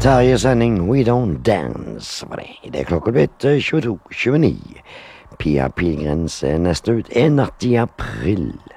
Terje sending We Don't Dance var det. Det er klokka blitt 22.29. Pia Pilgrens neste ut en natt i april.